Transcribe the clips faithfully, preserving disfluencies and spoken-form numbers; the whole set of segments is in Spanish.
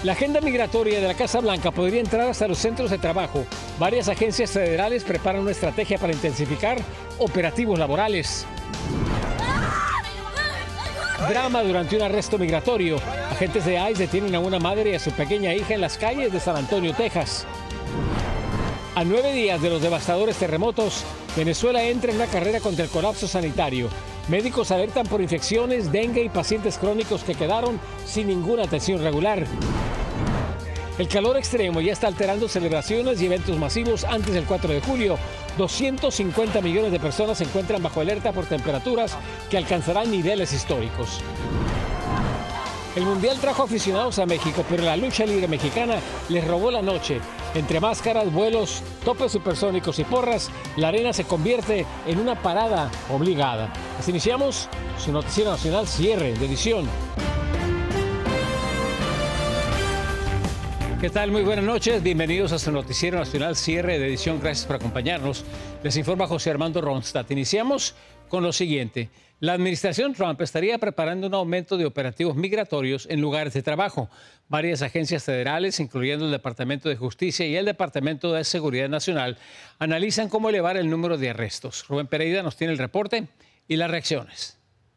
La agenda migratoria de la Casa Blanca podría entrar hasta los centros de trabajo. Varias agencias federales preparan una estrategia para intensificar operativos laborales. Drama durante un arresto migratorio. Agentes de ICE detienen a una madre y a su pequeña hija en las calles de San Antonio, Texas. A nueve días de los devastadores terremotos, Venezuela entra en una carrera contra el colapso sanitario. Médicos alertan por infecciones, dengue y pacientes crónicos que quedaron sin ninguna atención regular. El calor extremo ya está alterando celebraciones y eventos masivos antes del cuatro de julio. doscientos cincuenta millones de personas se encuentran bajo alerta por temperaturas que alcanzarán niveles históricos. El Mundial trajo aficionados a México, pero la lucha libre mexicana les robó la noche. Entre máscaras, vuelos, topes supersónicos y porras, la arena se convierte en una parada obligada. Así iniciamos su noticiero nacional, cierre de edición. ¿Qué tal? Muy buenas noches. Bienvenidos a su noticiero nacional, cierre de edición. Gracias por acompañarnos. Les informa José Armando Ronstadt. Iniciamos con lo siguiente. La administración Trump estaría preparando un aumento de operativos migratorios en lugares de trabajo. Varias agencias federales, incluyendo el Departamento de Justicia y el Departamento de Seguridad Nacional, analizan cómo elevar el número de arrestos. Rubén Pereira nos tiene el reporte y las reacciones.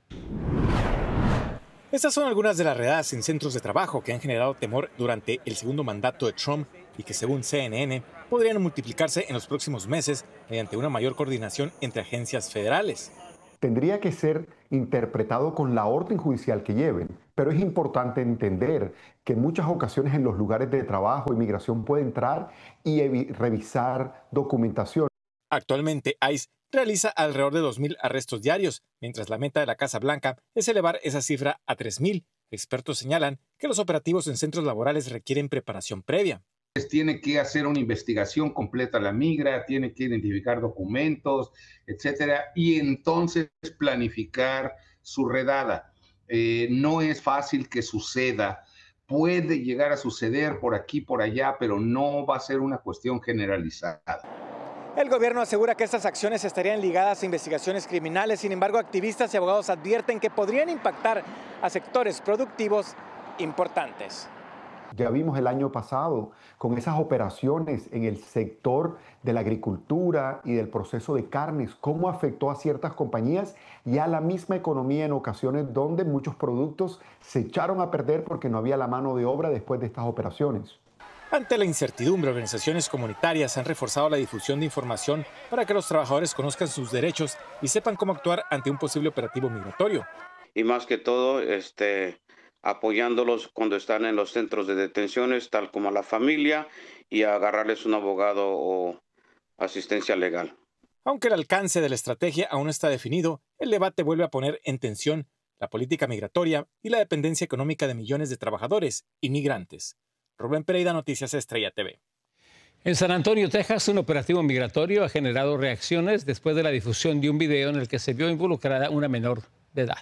Estas son algunas de las redadas en centros de trabajo que han generado temor durante el segundo mandato de Trump y que, según C N N, podrían multiplicarse en los próximos meses mediante una mayor coordinación entre agencias federales. Tendría que ser interpretado con la orden judicial que lleven, pero es importante entender que en muchas ocasiones en los lugares de trabajo, inmigración puede entrar y revisar documentación. Actualmente, ICE realiza alrededor de dos mil arrestos diarios, mientras la meta de la Casa Blanca es elevar esa cifra a tres mil. Expertos señalan que los operativos en centros laborales requieren preparación previa. Tiene que hacer una investigación completa la migra, tiene que identificar documentos, etcétera, y entonces planificar su redada. Eh, no es fácil que suceda, puede llegar a suceder por aquí, por allá, pero no va a ser una cuestión generalizada. El gobierno asegura que estas acciones estarían ligadas a investigaciones criminales. Sin embargo, activistas y abogados advierten que podrían impactar a sectores productivos importantes. Ya vimos el año pasado con esas operaciones en el sector de la agricultura y del proceso de carnes, cómo afectó a ciertas compañías y a la misma economía en ocasiones donde muchos productos se echaron a perder porque no había la mano de obra después de estas operaciones. Ante la incertidumbre, organizaciones comunitarias han reforzado la difusión de información para que los trabajadores conozcan sus derechos y sepan cómo actuar ante un posible operativo migratorio. Y más que todo, este, apoyándolos cuando están en los centros de detenciones, tal como a la familia, y a agarrarles un abogado o asistencia legal. Aunque el alcance de la estrategia aún no está definido, el debate vuelve a poner en tensión la política migratoria y la dependencia económica de millones de trabajadores inmigrantes. Rubén Pereira, Noticias Estrella T V. En San Antonio, Texas, un operativo migratorio ha generado reacciones después de la difusión de un video en el que se vio involucrada una menor de edad.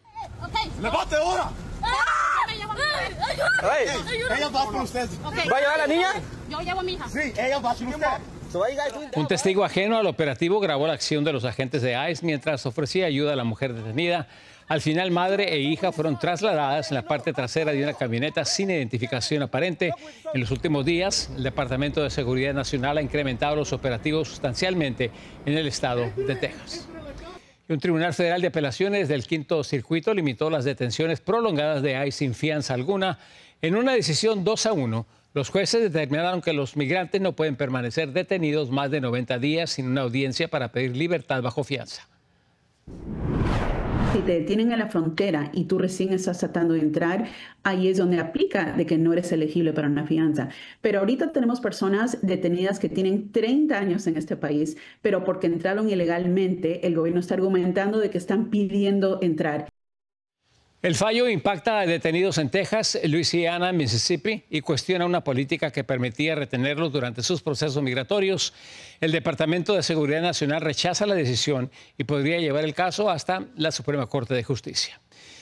¡Levante ahora! Hey, ella va con usted. Okay. ¿Va a llevar a la niña? Yo llevo a mi hija. Sí, ella va con usted. Un testigo ajeno al operativo grabó la acción de los agentes de ICE mientras ofrecía ayuda a la mujer detenida. Al final, madre e hija fueron trasladadas en la parte trasera de una camioneta sin identificación aparente. En los últimos días, el Departamento de Seguridad Nacional ha incrementado los operativos sustancialmente en el estado de Texas. Un tribunal federal de apelaciones del Quinto Circuito limitó las detenciones prolongadas de ICE sin fianza alguna. En una decisión dos a uno, los jueces determinaron que los migrantes no pueden permanecer detenidos más de noventa días sin una audiencia para pedir libertad bajo fianza. Si te detienen en la frontera y tú recién estás tratando de entrar, ahí es donde aplica de que no eres elegible para una fianza. Pero ahorita tenemos personas detenidas que tienen treinta años en este país, pero porque entraron ilegalmente, el gobierno está argumentando de que están pidiendo entrar. El fallo impacta a detenidos en Texas, Luisiana, Mississippi y cuestiona una política que permitía retenerlos durante sus procesos migratorios. El Departamento de Seguridad Nacional rechaza la decisión y podría llevar el caso hasta la Suprema Corte de Justicia.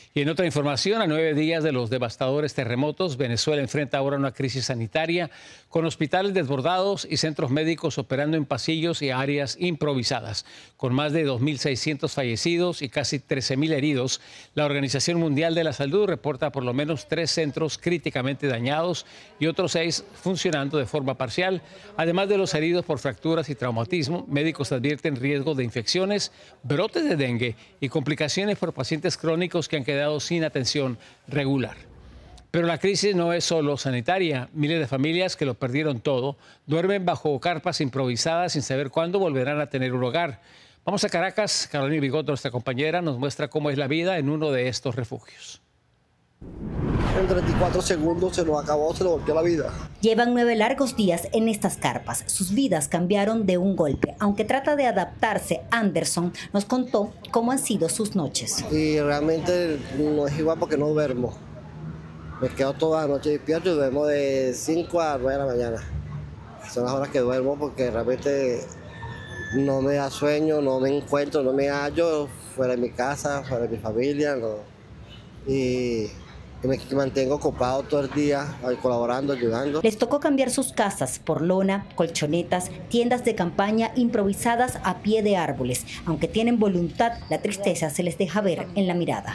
Y en otra información, a nueve días de los devastadores terremotos, Venezuela enfrenta ahora una crisis sanitaria con hospitales desbordados y centros médicos operando en pasillos y áreas improvisadas. Con más de dos mil seiscientos fallecidos y casi trece mil heridos, la Organización Mundial de la Salud reporta por lo menos tres centros críticamente dañados y otros seis funcionando de forma parcial. Además de los heridos por fracturas y traumatismo, médicos advierten riesgo de infecciones, brotes de dengue y complicaciones por pacientes crónicos que han quedado sin atención regular. Pero la crisis no es solo sanitaria. Miles de familias que lo perdieron todo duermen bajo carpas improvisadas sin saber cuándo volverán a tener un hogar. Vamos a Caracas. Carolina Bigot, nuestra compañera, nos muestra cómo es la vida en uno de estos refugios. En treinta y cuatro segundos se nos acabó, se nos volteó la vida. Llevan nueve largos días en estas carpas. Sus vidas cambiaron de un golpe. Aunque trata de adaptarse, Anderson nos contó cómo han sido sus noches. Y realmente no es igual porque no duermo. Me quedo toda la noche despierto y duermo de cinco a nueve de la mañana. Son las horas que duermo porque realmente no me da sueño, no me encuentro, no me hallo fuera de mi casa, fuera de mi familia. No. Y... y me mantengo ocupado todo el día, colaborando, ayudando. Les tocó cambiar sus casas por lona, colchonetas, tiendas de campaña improvisadas a pie de árboles. Aunque tienen voluntad, la tristeza se les deja ver en la mirada.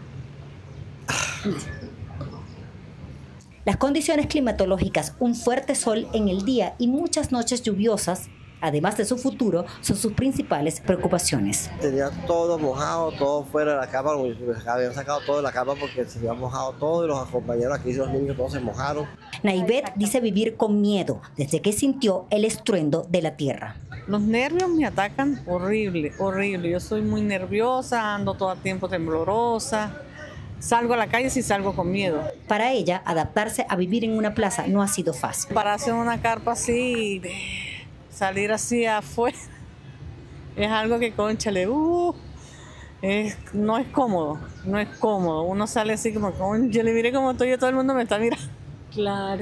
Las condiciones climatológicas, un fuerte sol en el día y muchas noches lluviosas, además de su futuro, son sus principales preocupaciones. Tenía todo mojado, todo fuera de la cama, habían sacado todo de la cama porque se había mojado todo y los compañeros aquí, los niños, todos se mojaron. Naivet dice vivir con miedo desde que sintió el estruendo de la tierra. Los nervios me atacan horrible, horrible. Yo soy muy nerviosa, ando todo el tiempo temblorosa. Salgo a la calle si salgo con miedo. Para ella, adaptarse a vivir en una plaza no ha sido fácil. Para hacer una carpa así... salir así afuera es algo que, cónchale, uh, es, no es cómodo, no es cómodo. Uno sale así como, yo le miré como estoy, todo el mundo me está mirando. Claro.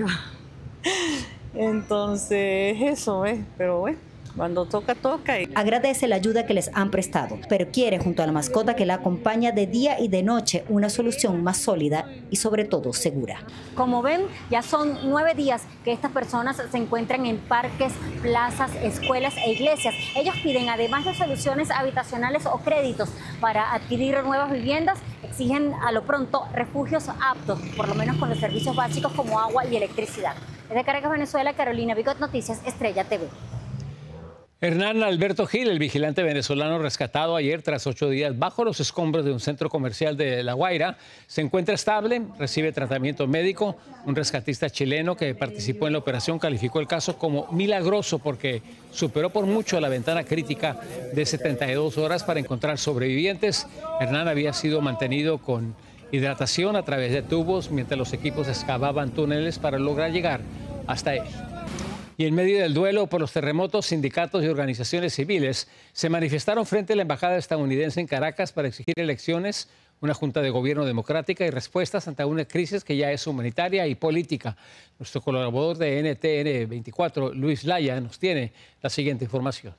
Entonces, eso es, pero bueno, cuando toca, toca. Y... agradece la ayuda que les han prestado, pero quiere, junto a la mascota que la acompaña de día y de noche, una solución más sólida y sobre todo segura. Como ven, ya son nueve días que estas personas se encuentran en parques, plazas, escuelas e iglesias. Ellos piden, además de soluciones habitacionales o créditos para adquirir nuevas viviendas, exigen a lo pronto refugios aptos, por lo menos con los servicios básicos como agua y electricidad. Desde Caracas, Venezuela, Carolina Bigot, Noticias Estrella T V. Hernán Alberto Gil, el vigilante venezolano rescatado ayer tras ocho días bajo los escombros de un centro comercial de La Guaira, se encuentra estable, recibe tratamiento médico. Un rescatista chileno que participó en la operación calificó el caso como milagroso porque superó por mucho la ventana crítica de setenta y dos horas para encontrar sobrevivientes. Hernán había sido mantenido con hidratación a través de tubos mientras los equipos excavaban túneles para lograr llegar hasta él. Y en medio del duelo por los terremotos, sindicatos y organizaciones civiles se manifestaron frente a la embajada estadounidense en Caracas para exigir elecciones, una junta de gobierno democrática y respuestas ante una crisis que ya es humanitaria y política. Nuestro colaborador de N T N veinticuatro, Luis Laya, nos tiene la siguiente información.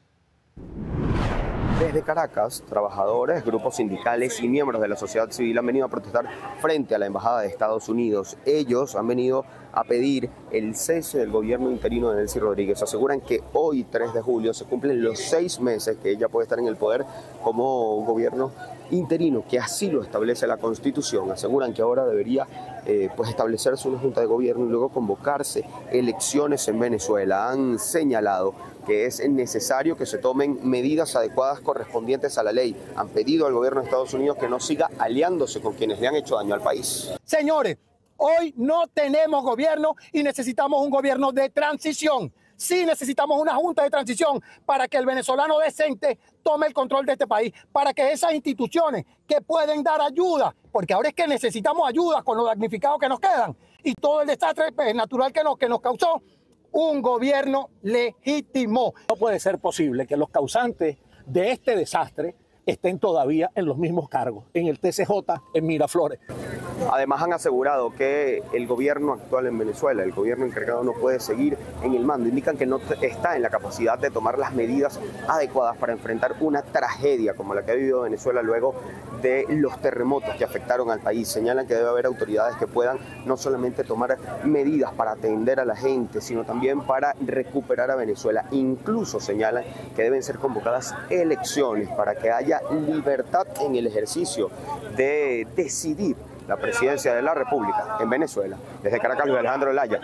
Desde Caracas, trabajadores, grupos sindicales y miembros de la sociedad civil han venido a protestar frente a la Embajada de Estados Unidos. Ellos han venido a pedir el cese del gobierno interino de Delcy Rodríguez. Aseguran que hoy, tres de julio, se cumplen los seis meses que ella puede estar en el poder como gobierno interino, que así lo establece la Constitución. Aseguran que ahora debería eh, pues establecerse una junta de gobierno y luego convocarse elecciones en Venezuela. Han señalado que es necesario que se tomen medidas adecuadas correspondientes a la ley. Han pedido al gobierno de Estados Unidos que no siga aliándose con quienes le han hecho daño al país. Señores, hoy no tenemos gobierno y necesitamos un gobierno de transición. Sí necesitamos una junta de transición para que el venezolano decente tome el control de este país, para que esas instituciones que pueden dar ayuda, porque ahora es que necesitamos ayuda con los damnificados que nos quedan y todo el desastre pues, natural que nos, que nos causó, un gobierno legítimo. No puede ser posible que los causantes de este desastre estén todavía en los mismos cargos, en el T C J, en Miraflores. Además han asegurado que el gobierno actual en Venezuela, el gobierno encargado, no puede seguir en el mando indican que no está en la capacidad de tomar las medidas adecuadas para enfrentar una tragedia como la que ha vivido Venezuela luego de los terremotos que afectaron al país. Señalan que debe haber autoridades que puedan no solamente tomar medidas para atender a la gente, sino también para recuperar a Venezuela. Incluso señalan que deben ser convocadas elecciones para que haya libertad en el ejercicio de decidir la presidencia de la República en Venezuela. Desde Caracas, Luis Alejandro Laya.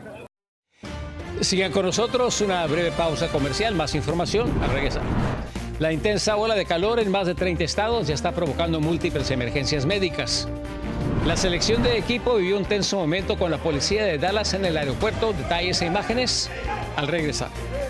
Sigan con nosotros, una breve pausa comercial, más información al regresar. La intensa ola de calor en más de treinta estados ya está provocando múltiples emergencias médicas. La selección de equipo vivió un tenso momento con la policía de Dallas en el aeropuerto. Detalles e imágenes al regresar.